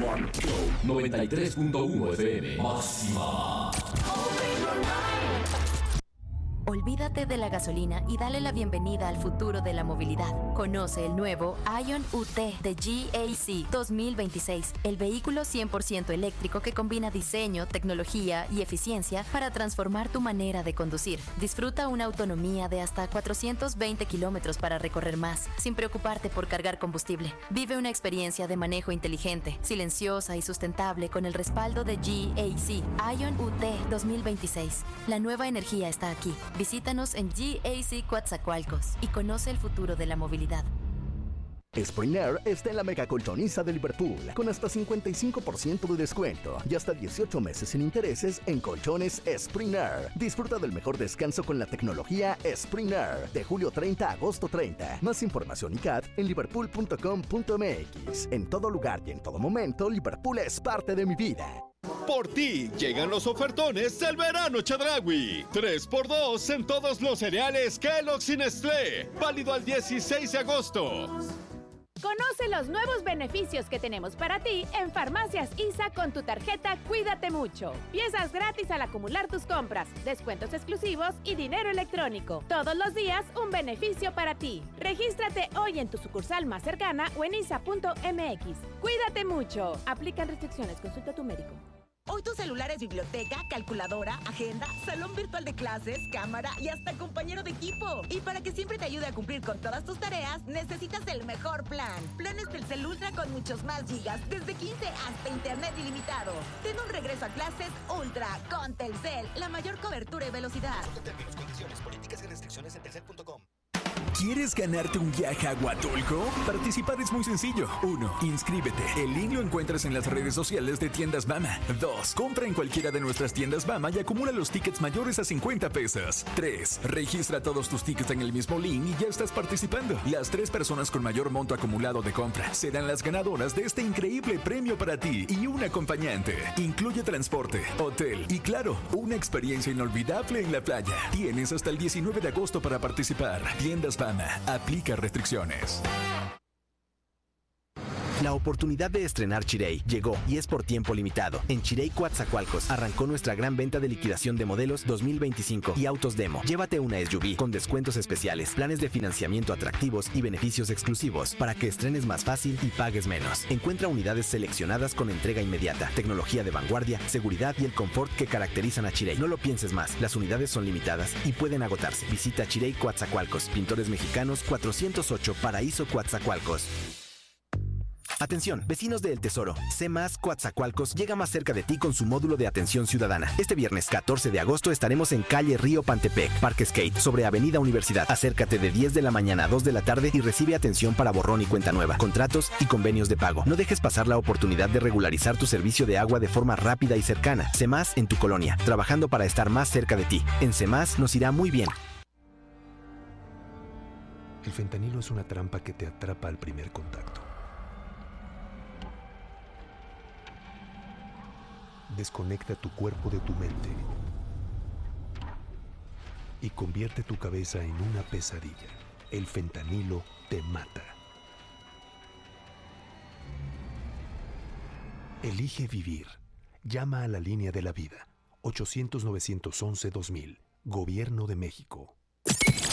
93.1 FM. Máxima. Olvídate de la gasolina y dale la bienvenida al futuro de la movilidad. Conoce el nuevo Ion UT de GAC 2026, el vehículo 100% eléctrico que combina diseño, tecnología y eficiencia para transformar tu manera de conducir. Disfruta una autonomía de hasta 420 kilómetros para recorrer más, sin preocuparte por cargar combustible. Vive una experiencia de manejo inteligente, silenciosa y sustentable con el respaldo de GAC. Ion UT 2026. La nueva energía está aquí. Visítanos en GAC Coatzacoalcos y conoce el futuro de la movilidad. Spring Air está en la mega colchoniza de Liverpool, con hasta 55% de descuento y hasta 18 meses sin intereses en colchones Spring Air. Disfruta del mejor descanso con la tecnología Spring Air, de julio 30 a agosto 30. Más información y CAT en liverpool.com.mx. En todo lugar y en todo momento, Liverpool es parte de mi vida. Por ti llegan los ofertones del verano Chedraui. 3x2 en todos los cereales Kellogg's y Nestlé. Válido al 16 de agosto. Conoce los nuevos beneficios que tenemos para ti en Farmacias ISA con tu tarjeta Cuídate Mucho. Piezas gratis al acumular tus compras, descuentos exclusivos y dinero electrónico. Todos los días un beneficio para ti. Regístrate hoy en tu sucursal más cercana o en isa.mx. Cuídate mucho. Aplican restricciones. Consulta a tu médico. Hoy tu celular es biblioteca, calculadora, agenda, salón virtual de clases, cámara y hasta compañero de equipo. Y para que siempre te ayude a cumplir con todas tus tareas, necesitas el mejor plan. Planes Telcel Ultra con muchos más gigas, desde 15 hasta internet ilimitado. Ten un regreso a clases Ultra con Telcel, la mayor cobertura y velocidad. Consulta términos, condiciones, políticas y restricciones en telcel.com. ¿Quieres ganarte un viaje a Huatulco? Participar es muy sencillo. 1. Inscríbete. El link lo encuentras en las redes sociales de Tiendas Bama. 2. Compra en cualquiera de nuestras tiendas Bama y acumula los tickets mayores a 50 pesos. 3. Registra todos tus tickets en el mismo link y ya estás participando. Las 3 personas con mayor monto acumulado de compra serán las ganadoras de este increíble premio para ti y un acompañante. Incluye transporte, hotel y, claro, una experiencia inolvidable en la playa. Tienes hasta el 19 de agosto para participar. Tiendas Bama. Aplica restricciones. La oportunidad de estrenar Chirey llegó y es por tiempo limitado. En Chirey Coatzacoalcos arrancó nuestra gran venta de liquidación de modelos 2025 y autos demo. Llévate una SUV con descuentos especiales, planes de financiamiento atractivos y beneficios exclusivos para que estrenes más fácil y pagues menos. Encuentra unidades seleccionadas con entrega inmediata, tecnología de vanguardia, seguridad y el confort que caracterizan a Chirey. No lo pienses más, las unidades son limitadas y pueden agotarse. Visita Chirey Coatzacoalcos, Pintores Mexicanos 408, Paraíso Coatzacoalcos. Atención, vecinos de El Tesoro, C+ Coatzacoalcos llega más cerca de ti con su módulo de atención ciudadana. Este viernes 14 de agosto estaremos en calle Río Pantepec, Parque Skate, sobre Avenida Universidad. Acércate de 10 de la mañana a 2 de la tarde y recibe atención para borrón y cuenta nueva, contratos y convenios de pago. No dejes pasar la oportunidad de regularizar tu servicio de agua de forma rápida y cercana. C+ en tu colonia, trabajando para estar más cerca de ti. En C+ nos irá muy bien. El fentanilo es una trampa que te atrapa al primer contacto. Desconecta tu cuerpo de tu mente y convierte tu cabeza en una pesadilla. El fentanilo te mata. Elige vivir. Llama a la línea de la vida. 800-911-2000. Gobierno de México.